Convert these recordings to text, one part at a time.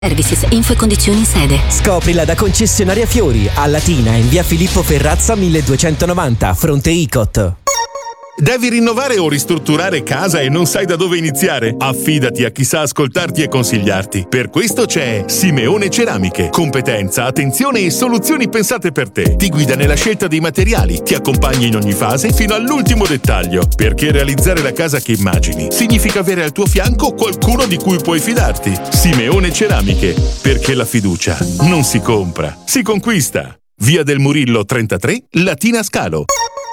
Services, info e condizioni in sede. Scoprila da concessionaria Fiori, a Latina in via Filippo Ferrazza 1290, fronte Icot. Devi rinnovare o ristrutturare casa e non sai da dove iniziare? Affidati a chi sa ascoltarti e consigliarti. Per questo c'è Simeone Ceramiche. Competenza, attenzione e soluzioni pensate per te. Ti guida nella scelta dei materiali, ti accompagna in ogni fase fino all'ultimo dettaglio. Perché realizzare la casa che immagini significa avere al tuo fianco qualcuno di cui puoi fidarti. Simeone Ceramiche. Perché la fiducia non si compra, si conquista. Via del Murillo 33, Latina Scalo.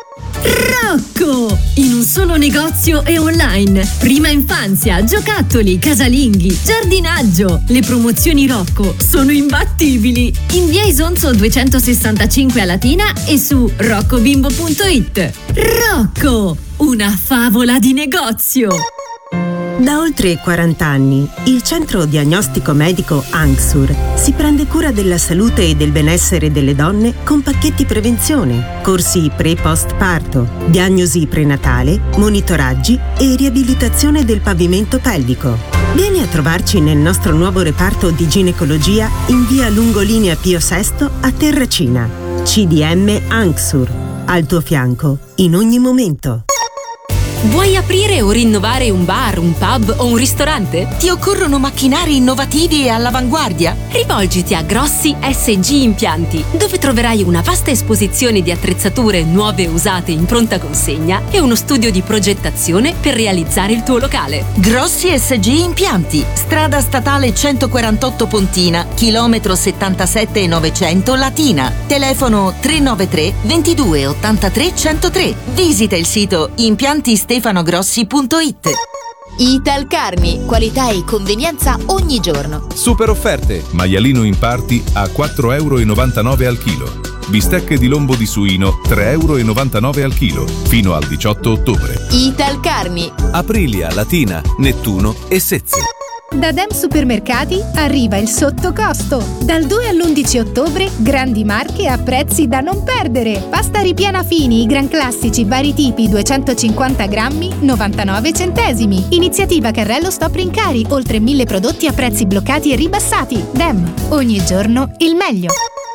Rocco! In un solo negozio e online. Prima infanzia, giocattoli, casalinghi, giardinaggio. Le promozioni Rocco sono imbattibili. In via Isonzo 265 a Latina e su roccobimbo.it. Rocco! Una favola di negozio! Da oltre 40 anni, il centro diagnostico medico Anxur si prende cura della salute e del benessere delle donne con pacchetti prevenzione, corsi pre-post parto, diagnosi prenatale, monitoraggi e riabilitazione del pavimento pelvico. Vieni a trovarci nel nostro nuovo reparto di ginecologia in via Lungolinea Pio VI a Terracina. CDM Anxur, al tuo fianco in ogni momento. Vuoi aprire o rinnovare un bar, un pub o un ristorante? Ti occorrono macchinari innovativi e all'avanguardia? Rivolgiti a Grossi SG Impianti, dove troverai una vasta esposizione di attrezzature nuove e usate in pronta consegna e uno studio di progettazione per realizzare il tuo locale. Grossi SG Impianti, strada statale 148 Pontina, chilometro 77,900 Latina. Telefono 393 22 83 103. Visita il sito impiantistefanogrossi.it. Italcarni, qualità e convenienza ogni giorno. Super offerte, maialino in parti a 4,99 € al chilo. Bistecche di lombo di suino 3,99 € al chilo, fino al 18 ottobre. Italcarni. Aprilia, Latina, Nettuno e Sezze. Da Dem Supermercati arriva il sottocosto. Dal 2 all'11 ottobre, grandi marche a prezzi da non perdere. Pasta ripiena fini, gran classici, vari tipi, 250 grammi, 99 centesimi. Iniziativa Carrello Stop Rincari, oltre 1000 prodotti a prezzi bloccati e ribassati. Dem, ogni giorno il meglio.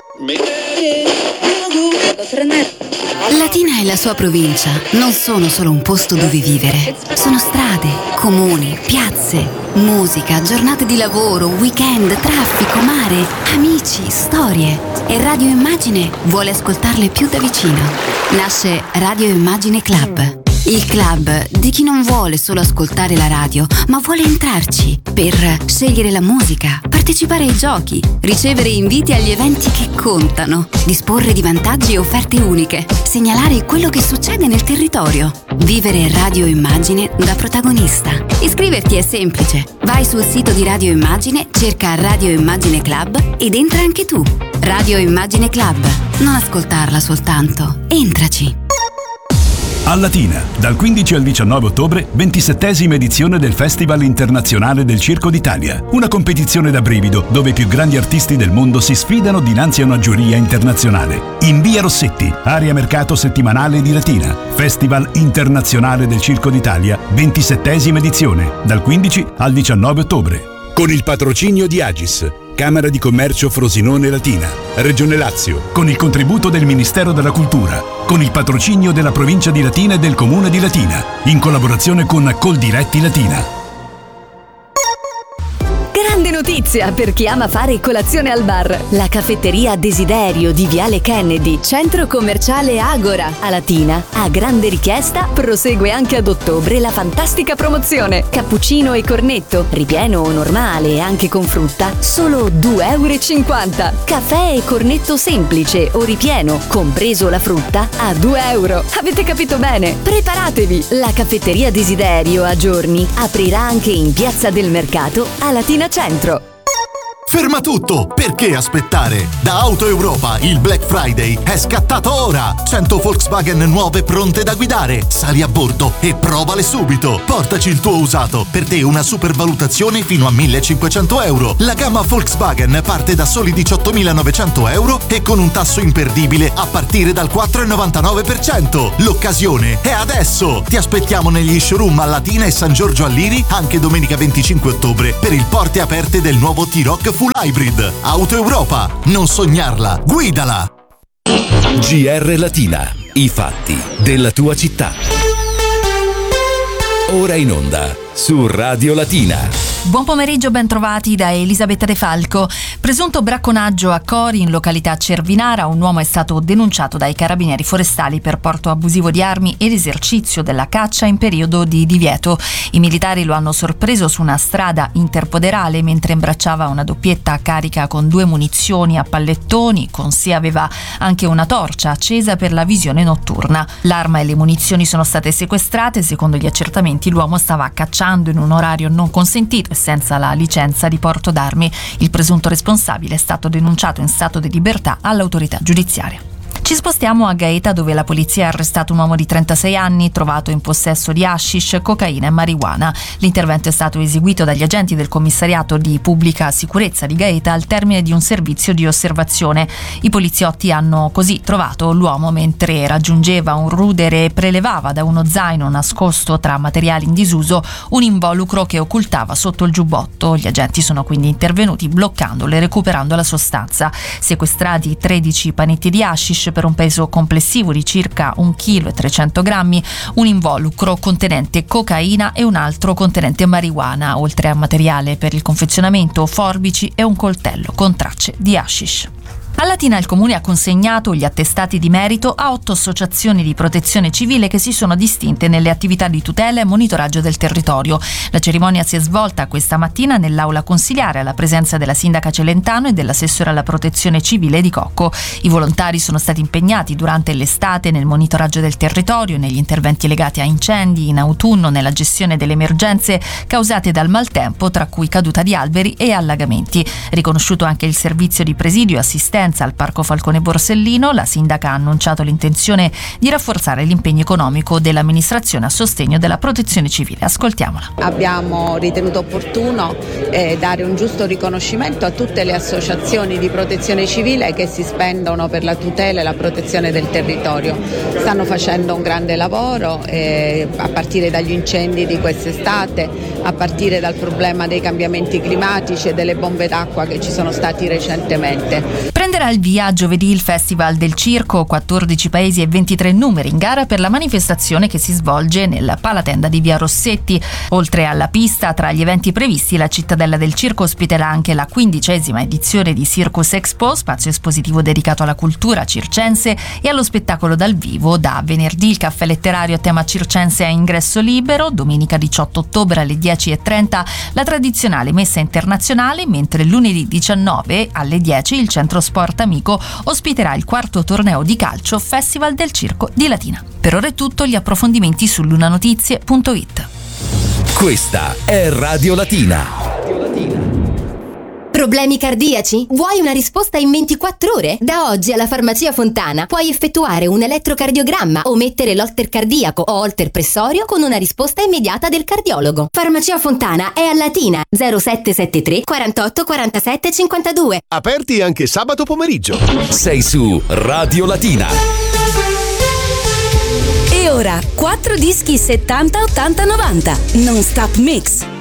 Latina e la sua provincia non sono solo un posto dove vivere. Sono strade, comuni, piazze, musica, giornate di lavoro, weekend, traffico, mare, amici, storie. E Radio Immagine vuole ascoltarle più da vicino. Nasce Radio Immagine Club. Il club di chi non vuole solo ascoltare la radio, ma vuole entrarci per scegliere la musica, partecipare ai giochi, ricevere inviti agli eventi che contano, disporre di vantaggi e offerte uniche, segnalare quello che succede nel territorio, vivere Radio Immagine da protagonista. Iscriverti è semplice. Vai sul sito di Radio Immagine, cerca Radio Immagine Club ed entra anche tu. Radio Immagine Club. Non ascoltarla soltanto. Entraci. A Latina, dal 15 al 19 ottobre, 27esima edizione del Festival Internazionale del Circo d'Italia. Una competizione da brivido dove i più grandi artisti del mondo si sfidano dinanzi a una giuria internazionale. In via Rossetti, area mercato settimanale di Latina. Festival Internazionale del Circo d'Italia, 27esima edizione, dal 15 al 19 ottobre. Con il patrocinio di Agis, Camera di Commercio Frosinone Latina, Regione Lazio. Con il contributo del Ministero della Cultura. Con il patrocinio della Provincia di Latina e del Comune di Latina. In collaborazione con Coldiretti Latina. Grande notizia per chi ama fare colazione al bar. La caffetteria Desiderio di Viale Kennedy, centro commerciale Agora, a Latina, a grande richiesta, prosegue anche ad ottobre la fantastica promozione. Cappuccino e cornetto, ripieno o normale e anche con frutta, solo 2,50 €. Caffè e cornetto semplice o ripieno, compreso la frutta, a 2 €. Avete capito bene? Preparatevi! La caffetteria Desiderio a giorni aprirà anche in Piazza del Mercato a Latina Centro. Ferma tutto! Perché aspettare? Da Auto Europa il Black Friday è scattato ora! 100 Volkswagen nuove pronte da guidare. Sali a bordo e provale subito. Portaci il tuo usato. Per te una supervalutazione fino a 1.500 €. La gamma Volkswagen parte da soli 18.900 € e con un tasso imperdibile a partire dal 4,99%. L'occasione è adesso! Ti aspettiamo negli showroom a Latina e San Giorgio Alliri anche domenica 25 ottobre per il porte aperte del nuovo T-Roc full hybrid. Auto Europa. Non sognarla, guidala. GR Latina. I fatti della tua città. Ora in onda su Radio Latina. Buon pomeriggio, ben trovati da Elisabetta De Falco. Presunto bracconaggio a Cori in località Cervinara. Un uomo è stato denunciato dai carabinieri forestali per porto abusivo di armi ed esercizio della caccia in periodo di divieto. I militari lo hanno sorpreso su una strada interpoderale mentre imbracciava una doppietta carica con 2 munizioni a pallettoni. Con sé aveva anche una torcia accesa per la visione notturna. L'arma e le munizioni sono state sequestrate. Secondo gli accertamenti l'uomo stava cacciando in un orario non consentito e senza la licenza di porto d'armi. Il presunto responsabile è stato denunciato in stato di libertà all'autorità giudiziaria. Ci spostiamo a Gaeta, dove la polizia ha arrestato un uomo di 36 anni trovato in possesso di hashish, cocaina e marijuana. L'intervento è stato eseguito dagli agenti del commissariato di pubblica sicurezza di Gaeta al termine di un servizio di osservazione. I poliziotti hanno così trovato l'uomo mentre raggiungeva un rudere e prelevava da uno zaino nascosto tra materiali in disuso un involucro che occultava sotto il giubbotto. Gli agenti sono quindi intervenuti bloccandolo e recuperando la sostanza. Sequestrati 13 panetti di hashish per un peso complessivo di circa 1,3 kg, un involucro contenente cocaina e un altro contenente marijuana, oltre a materiale per il confezionamento, forbici e un coltello con tracce di hashish. A Latina il Comune ha consegnato gli attestati di merito a 8 associazioni di protezione civile che si sono distinte nelle attività di tutela e monitoraggio del territorio. La cerimonia si è svolta questa mattina nell'aula consiliare alla presenza della sindaca Celentano e dell'assessore alla protezione civile di Cocco. I volontari sono stati impegnati durante l'estate nel monitoraggio del territorio, negli interventi legati a incendi, in autunno nella gestione delle emergenze causate dal maltempo, tra cui caduta di alberi e allagamenti. Riconosciuto anche il servizio di presidio e assistenza al Parco Falcone Borsellino, la sindaca ha annunciato l'intenzione di rafforzare l'impegno economico dell'amministrazione a sostegno della protezione civile. Ascoltiamola. Abbiamo ritenuto opportuno dare un giusto riconoscimento a tutte le associazioni di protezione civile che si spendono per la tutela e la protezione del territorio. Stanno facendo un grande lavoro a partire dagli incendi di quest'estate, a partire dal problema dei cambiamenti climatici e delle bombe d'acqua che ci sono stati recentemente. Prenderà il via giovedì il Festival del Circo, 14 paesi e 23 numeri in gara per la manifestazione che si svolge nel Palatenda di Via Rossetti. Oltre alla pista, tra gli eventi previsti, la Cittadella del Circo ospiterà anche la 15ª edizione di Circus Expo, spazio espositivo dedicato alla cultura circense e allo spettacolo dal vivo. Da venerdì il caffè letterario a tema circense a ingresso libero, domenica 18 ottobre alle 10:30 la tradizionale messa internazionale, mentre lunedì 19 alle 10 il Centro Sport Amico ospiterà il 4º torneo di calcio Festival del Circo di Latina. Per ora è tutto, gli approfondimenti su lunanotizie.it. Questa è Radio Latina. Problemi cardiaci? Vuoi una risposta in 24 ore? Da oggi alla Farmacia Fontana puoi effettuare un elettrocardiogramma o mettere l'holter cardiaco o holter pressorio con una risposta immediata del cardiologo. Farmacia Fontana è a Latina, 0773 48 47 52. Aperti anche sabato pomeriggio. Sei su Radio Latina. E ora 4 dischi 70 80 90 Non Stop Mix.